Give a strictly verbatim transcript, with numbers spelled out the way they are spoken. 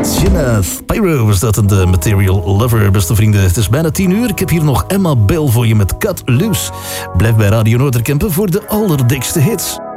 Jenna Spyro was dat, en de Material Lover, beste vrienden. Het is bijna tien uur. Ik heb hier nog Emma Bell voor je met Cut Loose. Blijf bij Radio Noorderkempen voor de allerdikste hits.